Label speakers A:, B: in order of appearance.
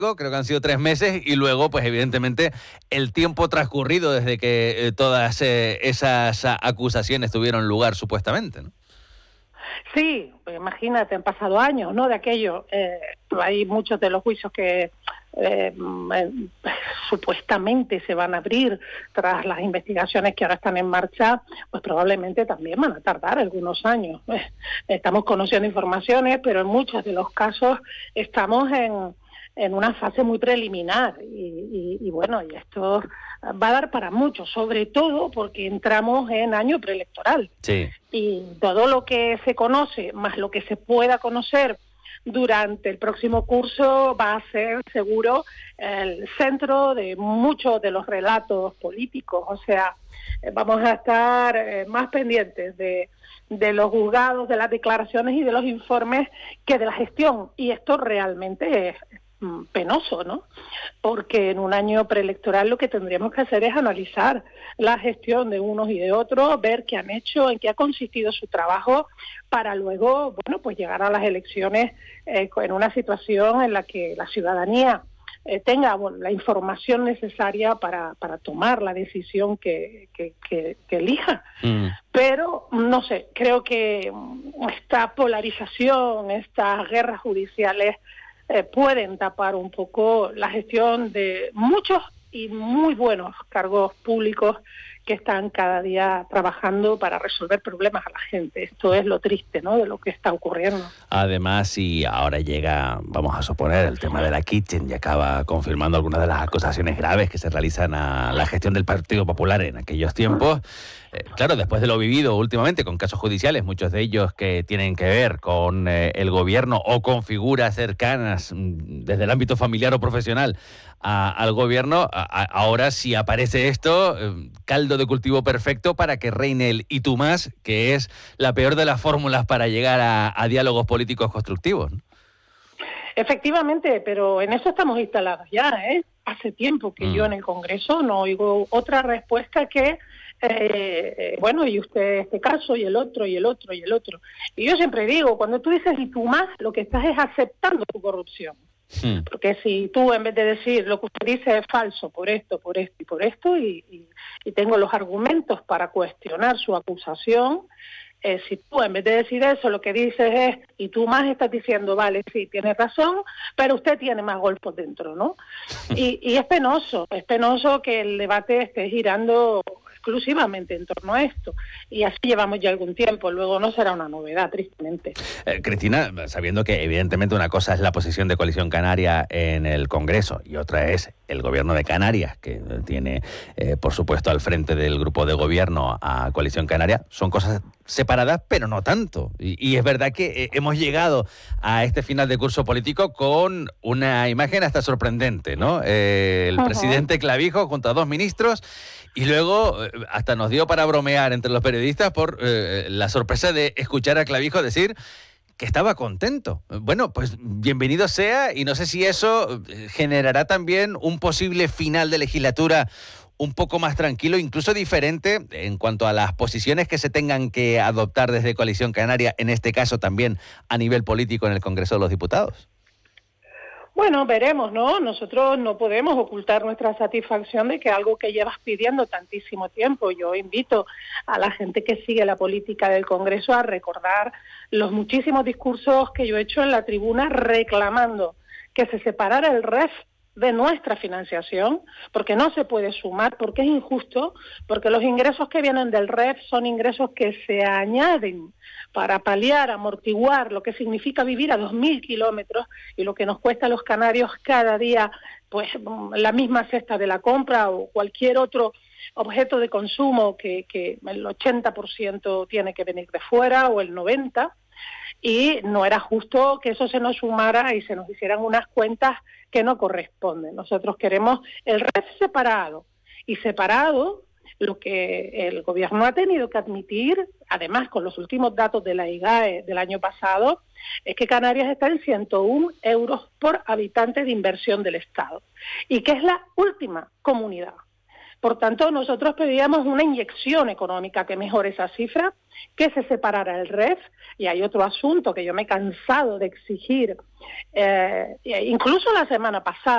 A: creo que han sido 3 meses, y luego, pues evidentemente, el tiempo transcurrido desde que todas esas acusaciones tuvieron lugar, supuestamente, ¿no?
B: Sí, pues imagínate, han pasado años, ¿no?, de aquello. Hay muchos de los juicios que supuestamente se van a abrir tras las investigaciones que ahora están en marcha, pues probablemente también van a tardar algunos años. Estamos conociendo informaciones, pero en muchos de los casos estamos en una fase muy preliminar y bueno, y esto va a dar para mucho, sobre todo porque entramos en año preelectoral.
A: Sí.
B: Y todo lo que se conoce, más lo que se pueda conocer durante el próximo curso, va a ser seguro el centro de muchos de los relatos políticos. O sea, vamos a estar más pendientes de los juzgados, de las declaraciones y de los informes que de la gestión. Y esto realmente es penoso, ¿no? Porque en un año preelectoral lo que tendríamos que hacer es analizar la gestión de unos y de otros, ver qué han hecho, en qué ha consistido su trabajo, para luego, bueno, pues llegar a las elecciones en una situación en la que la ciudadanía tenga la información necesaria para tomar la decisión que elija. Pero, no sé, creo que esta polarización, estas guerras judiciales pueden tapar un poco la gestión de muchos y muy buenos cargos públicos que están cada día trabajando para resolver problemas a la gente. Esto es lo triste, ¿no?, de lo que está ocurriendo.
A: Además, si ahora llega, vamos a suponer, el tema de la Kitchen y acaba confirmando algunas de las acusaciones graves que se realizan a la gestión del Partido Popular en aquellos tiempos, claro, después de lo vivido últimamente con casos judiciales, muchos de ellos que tienen que ver con el gobierno o con figuras cercanas desde el ámbito familiar o profesional al gobierno, ahora si aparece esto, caldo de cultivo perfecto para que reine el "y tú más", que es la peor de las fórmulas para llegar a diálogos políticos constructivos, ¿no?
B: Efectivamente, pero en eso estamos instalados ya, ¿eh? Hace tiempo que yo en el Congreso no oigo otra respuesta que bueno, y usted este caso, y el otro, y el otro, y el otro. Y yo siempre digo, cuando tú dices "y tú más", lo que estás es aceptando tu corrupción. Porque si tú, en vez de decir lo que usted dice es falso por esto, por esto y por esto, y tengo los argumentos para cuestionar su acusación, si tú, en vez de decir eso, lo que dices es "y tú más", estás diciendo, vale, sí, tienes razón, pero usted tiene más golpes dentro, ¿no? Y es penoso que el debate esté girando exclusivamente en torno a esto. Y así llevamos ya algún tiempo, luego no será una novedad, tristemente.
A: Cristina, sabiendo que evidentemente una cosa es la posición de Coalición Canaria en el Congreso y otra es el Gobierno de Canarias, que tiene, por supuesto, al frente del grupo de gobierno a Coalición Canaria, son cosas separadas, pero no tanto. Y es verdad que hemos llegado a este final de curso político con una imagen hasta sorprendente, ¿no? El presidente Clavijo junto a 2 ministros, y luego hasta nos dio para bromear entre los periodistas por la sorpresa de escuchar a Clavijo decir que estaba contento. Bueno, pues bienvenido sea, y no sé si eso generará también un posible final de legislatura un poco más tranquilo, incluso diferente en cuanto a las posiciones que se tengan que adoptar desde Coalición Canaria, en este caso también a nivel político en el Congreso de los Diputados.
B: Bueno, veremos, ¿no? Nosotros no podemos ocultar nuestra satisfacción de que algo que llevas pidiendo tantísimo tiempo. Yo invito a la gente que sigue la política del Congreso a recordar los muchísimos discursos que yo he hecho en la tribuna reclamando que se separara el REF de nuestra financiación, porque no se puede sumar, porque es injusto, porque los ingresos que vienen del REF son ingresos que se añaden para paliar, amortiguar lo que significa vivir a 2.000 kilómetros y lo que nos cuesta a los canarios cada día, pues la misma cesta de la compra o cualquier otro objeto de consumo que el 80% tiene que venir de fuera o el 90%, y no era justo que eso se nos sumara y se nos hicieran unas cuentas que no corresponden. Nosotros queremos el REF separado, y separado lo que el gobierno ha tenido que admitir, además con los últimos datos de la IGAE del año pasado, es que Canarias está en 101 euros por habitante de inversión del Estado, y que es la última comunidad. Por tanto, nosotros pedíamos una inyección económica que mejore esa cifra, que se separara el REF, y hay otro asunto que yo me he cansado de exigir, incluso la semana pasada,